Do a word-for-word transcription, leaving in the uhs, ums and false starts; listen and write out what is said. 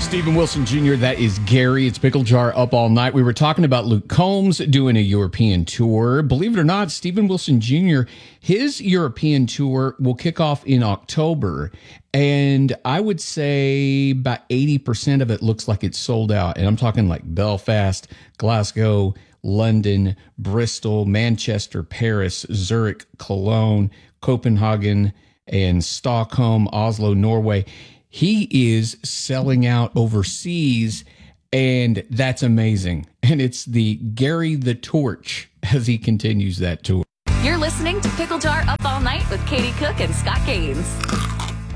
Steven Wilson Junior That is Gary. It's Pickle Jar Up All Night. We were talking about Luke Combs doing a European tour. Believe it or not, Steven Wilson Junior, his European tour will kick off in October. And I would say about eighty percent of it looks like it's sold out. And I'm talking like Belfast, Glasgow, London, Bristol, Manchester, Paris, Zurich, Cologne, Copenhagen, and Stockholm, Oslo, Norway. He is selling out overseas, and that's amazing. And it's the Gary the Torch as he continues that tour. You're listening to Pickle Jar Up All Night with Katie Cook and Scott Gaines.